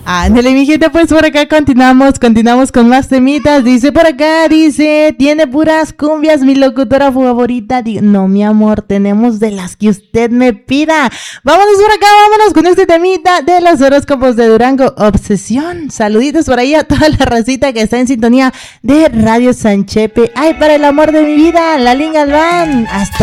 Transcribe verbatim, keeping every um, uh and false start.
Ándale, mi gente, pues por acá continuamos, continuamos con más temitas. Dice por acá, dice, tiene puras cumbias, mi locutora favorita. Digo, no, mi amor, tenemos de las que usted me pida. Vámonos por acá, vámonos con este temita de los horóscopos de Durango, Obsesión. Saluditos por ahí a toda la racita que está en sintonía de Radio Sanchepe. Ay, para el amor de mi vida, Lalín Galván. Hasta